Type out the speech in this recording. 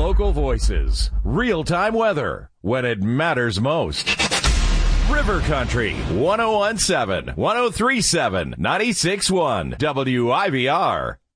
local voices, real-time weather when it matters most. River Country, 101.7, 103.7, 96.1, WIVR.